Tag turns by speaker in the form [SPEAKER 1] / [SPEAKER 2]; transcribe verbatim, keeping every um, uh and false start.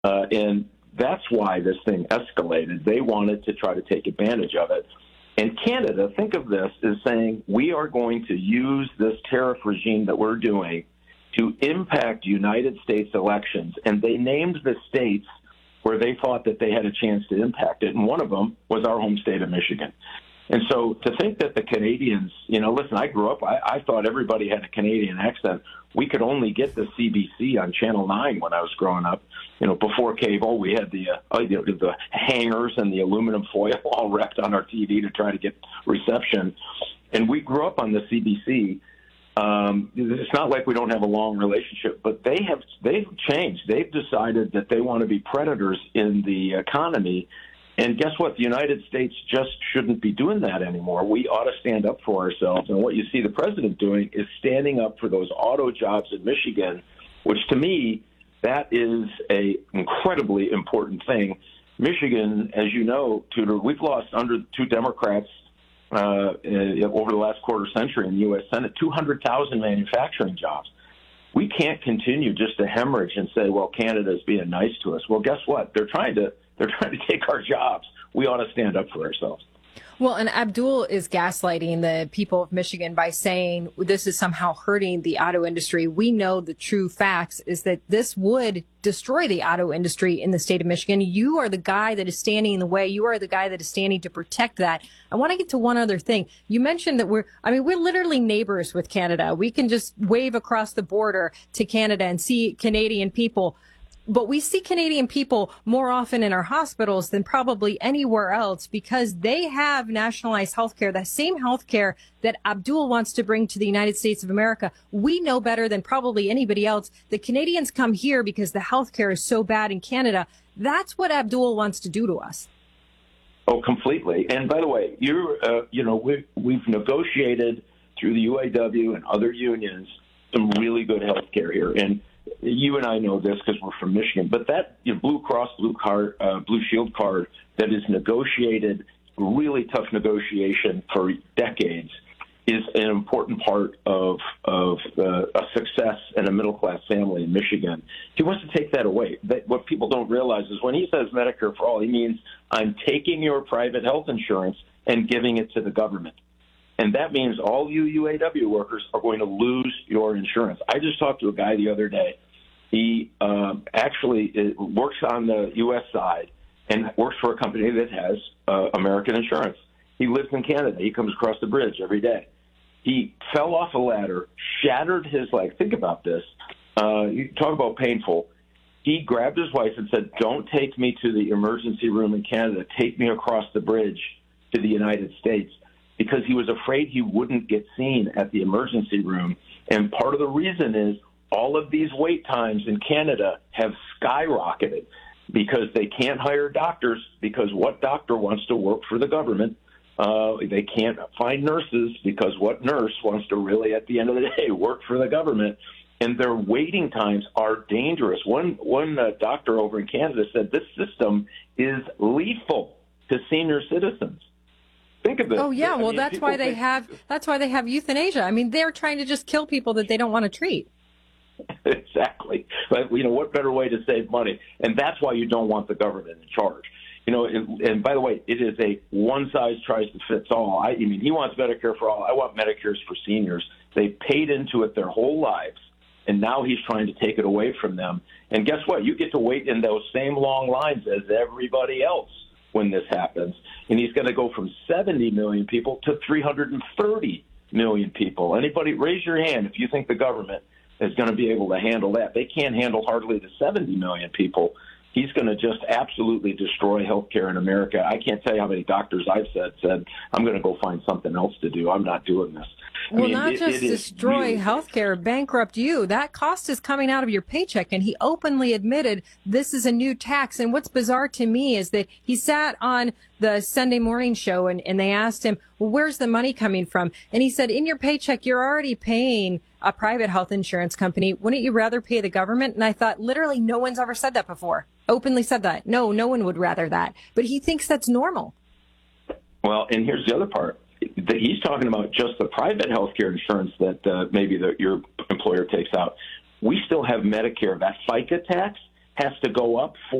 [SPEAKER 1] Uh, and that's why this thing escalated. They wanted to try to take advantage of it. And Canada, think of this, is saying we are going to use this tariff regime that we're doing to impact United States elections. And they named the states where they thought that they had a chance to impact it. And one of them was our home state of Michigan. And so to think that the Canadians, you know, listen, I grew up, I, I thought everybody had a Canadian accent. We could only get the C B C on Channel nine when I was growing up. You know, before cable, we had the uh, you know, the hangers and the aluminum foil all wrapped on our T V to try to get reception. And we grew up on the C B C. Um, it's not like we don't have a long relationship, but they have they've changed. They've decided that they want to be predators in the economy. And guess what? The United States just shouldn't be doing that anymore. We ought to stand up for ourselves. And what you see the president doing is standing up for those auto jobs in Michigan, which to me, that is a incredibly important thing. Michigan, as you know, Tudor, we've lost under two Democrats uh, over the last quarter century in the U S Senate, two hundred thousand manufacturing jobs. We can't continue just to hemorrhage and say, well, Canada's being nice to us. Well, guess what? They're trying to They're trying to take our jobs. We ought to stand up for ourselves.
[SPEAKER 2] Well, and Abdul is gaslighting the people of Michigan by saying this is somehow hurting the auto industry. We know the true facts is that this would destroy the auto industry in the state of Michigan. You are the guy that is standing in the way. You are the guy that is standing to protect that. I want to get to one other thing. You mentioned that we're, I mean, we're literally neighbors with Canada. We can just wave across the border to Canada and see Canadian people. But we see Canadian people more often in our hospitals than probably anywhere else because they have nationalized health care, that same health care that Abdul wants to bring to the United States of America. We know better than probably anybody else. The Canadians come here because the health care is so bad in Canada. That's what Abdul wants to do to us.
[SPEAKER 1] Oh, completely. And by the way, you're, uh, you know, we've, we've negotiated through the U A W and other unions some really good health care here. And you and I know this because we're from Michigan, but that you know, Blue Cross Blue card, uh, Blue Shield card that is negotiated, really tough negotiation for decades, is an important part of of uh, a success in a middle class family in Michigan. He wants to take that away. That, what people don't realize is when he says Medicare for all, he means I'm taking your private health insurance and giving it to the government. And that means all you U A W workers are going to lose your insurance. I just talked to a guy the other day. He um, actually works on the U S side and works for a company that has uh, American insurance. He lives in Canada. He comes across the bridge every day. He fell off a ladder, shattered his leg. Think about this. Uh, you talk about painful. He grabbed his wife and said, don't take me to the emergency room in Canada. Take me across the bridge to the United States, because he was afraid he wouldn't get seen at the emergency room. And part of the reason is all of these wait times in Canada have skyrocketed because they can't hire doctors, because what doctor wants to work for the government? Uh, they can't find nurses because what nurse wants to really, at the end of the day, work for the government? And their waiting times are dangerous. One, one uh, doctor over in Canada said this system is lethal to senior citizens. Think of this.
[SPEAKER 2] Oh yeah,
[SPEAKER 1] I
[SPEAKER 2] well
[SPEAKER 1] mean,
[SPEAKER 2] that's why they
[SPEAKER 1] think,
[SPEAKER 2] have that's why they have euthanasia. I mean, they're trying to just kill people that they don't want to treat.
[SPEAKER 1] Exactly. But you know, what better way to save money? And that's why you don't want the government in charge. You know, and, and by the way, it is a one size tries to fits all. I, I mean, he wants Medicare for all. I want Medicare's for seniors. They paid into it their whole lives, and now he's trying to take it away from them. And guess what? You get to wait in those same long lines as everybody else when this happens. And he's going to go from seventy million people to three hundred thirty million people. Anybody, raise your hand if you think the government is going to be able to handle that. They can't handle hardly the seventy million people. He's going to just absolutely destroy healthcare in America. I can't tell you how many doctors I've said, said, I'm going to go find something else to do. I'm not doing this.
[SPEAKER 2] Well,
[SPEAKER 1] I mean,
[SPEAKER 2] not
[SPEAKER 1] it,
[SPEAKER 2] just
[SPEAKER 1] it
[SPEAKER 2] destroy
[SPEAKER 1] really
[SPEAKER 2] healthcare, bankrupt you. That cost is coming out of your paycheck. And he openly admitted this is a new tax. And what's bizarre to me is that he sat on the Sunday morning show and, and they asked him, well, where's the money coming from? And he said, in your paycheck, you're already paying a private health insurance company. Wouldn't you rather pay the government? And I thought, literally, no one's ever said that before. Openly said that. No, no one would rather that. But he thinks that's normal.
[SPEAKER 1] Well, and here's the other part. He's talking about just the private health care insurance that uh, maybe the, your employer takes out. We still have Medicare. That FICA tax has to go up